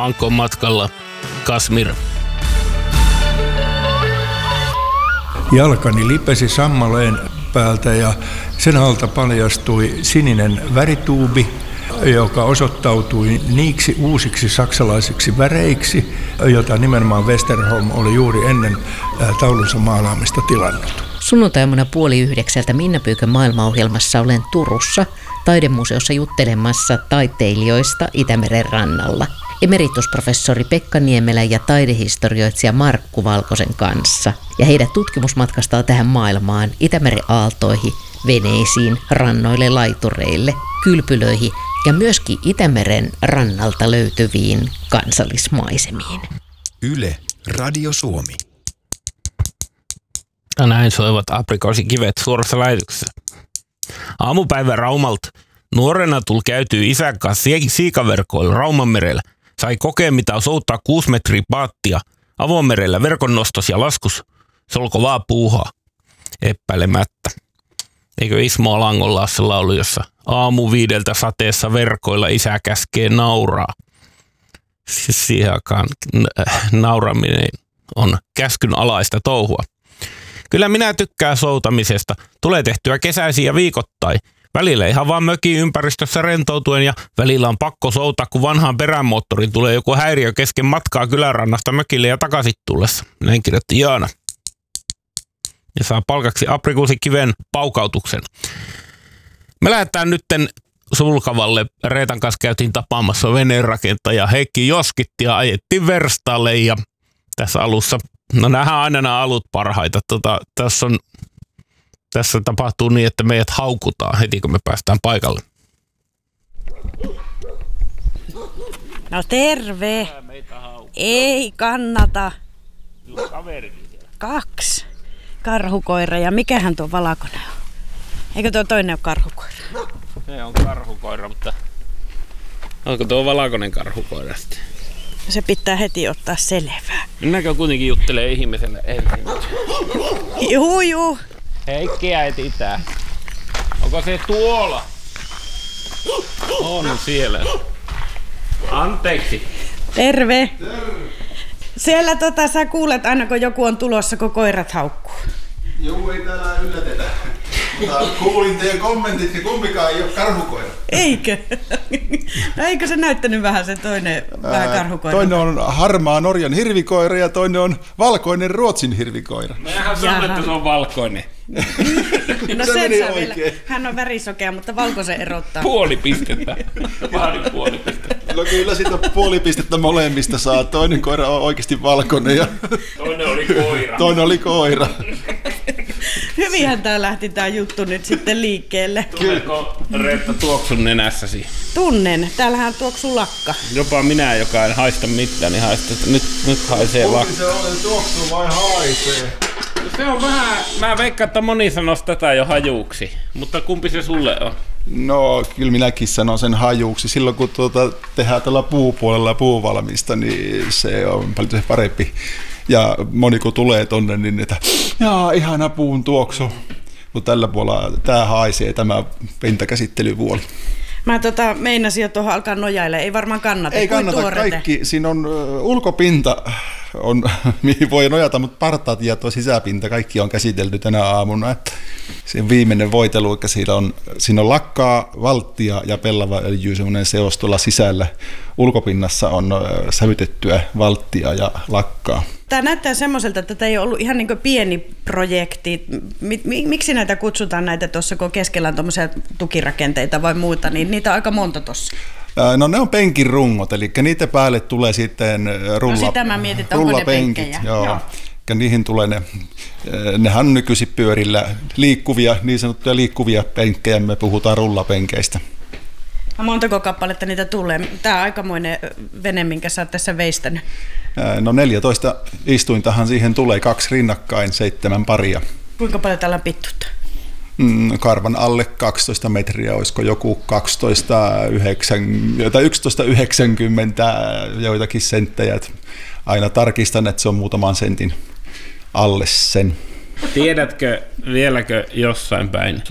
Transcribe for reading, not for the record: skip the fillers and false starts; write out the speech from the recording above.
Hanko matkalla Kasmir. Jalkani lipesi sammaleen päältä ja sen alta paljastui sininen värituubi, joka osoittautui niiksi uusiksi saksalaisiksi väreiksi, jota nimenomaan Westerholm oli juuri ennen taulunsa maalaamista tilannut. Sunnuntaimuna 8:30 Minna Pyykön maailmaohjelmassa olen Turussa taidemuseossa juttelemassa taiteilijoista Itämeren rannalla. Emeritusprofessori Pekka Niemelä ja taidehistorioitsija Markku Valkosen kanssa. Ja heidän tutkimusmatkastaan tähän maailmaan, Itämeren aaltoihin, veneisiin, rannoille, laitureille, kylpylöihin ja myöskin Itämeren rannalta löytyviin kansallismaisemiin. Yle, Radio Suomi. Ja näin soivat aprikoosikivet suorassa lähetyksessä. Aamupäivä Raumalta. Nuorena tuli käytyy isän kanssa siikaverkoilla Raumanmerellä. Sai kokea, mitä soutaa 6 metriä paattia avomerellä verkonnostos ja laskus. Se oli kovaa puuhaa. Epäilemättä. Eikö Ismo Alangolla se laulu, jossa aamu 5 sateessa verkoilla isä käskee nauraa. Siis siihen aikaan nauraminen on käskyn alaista touhua. Kyllä minä tykkään soutamisesta. Tulee tehtyä kesäisiä ja viikoittain. Välillä ihan vaan mökin ympäristössä rentoutuen ja välillä on pakko soutaa, kun vanhaan perämoottorin tulee joku häiriö kesken matkaa kylärannasta mökille ja takaisin tullessa. Näin kirjoitti Jaana. Ja saa palkaksi aprikuusikiven paukautuksen. Me lähdetään nytten Sulkavalle. Reetan kanssa käytiin tapaamassa veneenrakentaja Heikki Joskitti ja ajettiin verstaalle ja tässä alussa, no nähdään aina nämä alut parhaita. Tässä tapahtuu niin, että meidät haukutaan heti, kun me päästään paikalle. No terve. Ei kannata. 2 karhukoira ja mikähän tuo valkoinen on? Eikö tuo toinen ole karhukoira? Se on karhukoira, mutta onko tuo valkoinen karhukoira sitten? Se pitää heti ottaa selvää. Minäkö kuitenkin juttelee ihmiselle ensin? Juu. Heikkiä etsitään. Onko se tuolla? On siellä. Anteeksi. Terve. Siellä sä kuulet aina kun joku on tulossa, kun koirat haukkuu. Joo, ei täällä yllätetä. Mutta kuulin teidän kommentit, niin kumpikaan ei ole karhukoira. Eikö? No eikö se näyttänyt vähän se toinen vähän karhukoira? Toinen on harmaa Norjan hirvikoira ja toinen on valkoinen Ruotsin hirvikoira. Mehän sanoin, että se on valkoinen. No sen saa vielä. Hän on värisokea, mutta valkoisen erottaa. Puoli pistettä. Vaadin puoli pistettä. No kyllä siitä puoli pistettä molemmista saa. Toinen koira on oikeasti valkoinen ja toinen oli koira. Hyvinhän tää lähti tää juttu nyt sitten liikkeelle. Tuleeko Reetta tuoksun nenässäsi? Tunnen. Täällähän tuoksuu lakka. Jopa minä, joka en haista mitään, niin haistan, että nyt haisee lakka. Kumpi se on, tuoksuu vai haisee? Se on vähän, mä veikkaan, että moni sanoisi tätä jo hajuuksi, mutta kumpi se sulle on? No kyllä minäkin sanon sen hajuuksi. Silloin kun tehdään tällä puupuolella puuvalmista, niin se on paljon se parempi. Ja moni kun tulee tonne, niin että jaa, ihana puun tuoksu. Mutta tällä puolella tää haisee tämä pintakäsittelyvuoli. Mä meinasin jo tuohon alkaa nojailla. Ei varmaan kannata. Ei kannata kaikki. Siinä on ulkopinta, mihin voi nojata, mutta partaat ja tuo sisäpinta, kaikki on käsitelty tänä aamuna. Siinä viimeinen voitelu, että siinä on lakkaa, valttia ja pellava öljy, semmoinen seos tuolla sisällä. Ulkopinnassa on sävytettyä valttia ja lakkaa. Tämä näyttää semmoiselta, että tämä ei ollut ihan niin kuin pieni projekti. Miksi näitä kutsutaan näitä tuossa, kun keskellä on tuommoisia tukirakenteita vai muuta, niin niitä on aika monta tuossa. No ne on penkin rungot, eli niitä päälle tulee sitten sitä mä mietin, että onko ne penkkejä. Joo. Ja niihin tulee nehän on nykyisin pyörillä liikkuvia, niin sanottuja liikkuvia penkkejä, me puhutaan rullapenkeistä. Montako kappaletta niitä tulee? Tämä on aikamoinen vene, minkä sä oot tässä veistänyt. No 14 istuintahan siihen tulee, 2 rinnakkain, 7 paria. Kuinka paljon täällä on pittuutta? Karvan alle 12 metriä, olisiko joku 11,90 joitakin senttejä. Aina tarkistan, että se on muutaman sentin alle sen. Tiedätkö vieläkö jossain päin